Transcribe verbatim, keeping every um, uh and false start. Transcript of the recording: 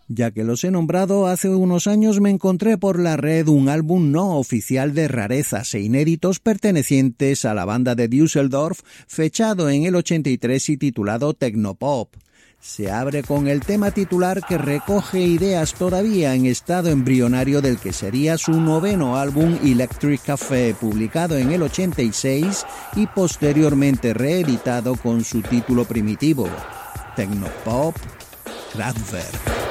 Ya que los he nombrado, hace unos años me encontré por la red un álbum no oficial de rarezas e inéditos pertenecientes a la banda de Düsseldorf, fechado en el ochenta y tres y titulado Tecnopop. Se abre con el tema titular que recoge ideas todavía en estado embrionario del que sería su noveno álbum Electric Café, publicado en el ochenta y seis y posteriormente reeditado con su título primitivo, Tecnopop Kraftwerk.